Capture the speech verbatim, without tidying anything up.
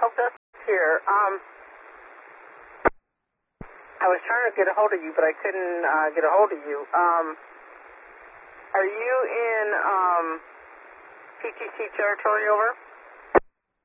Oh, that's here. Um, I was trying to get a hold of you, but I couldn't uh, get a hold of you. Um, are you in um, P T C territory, over?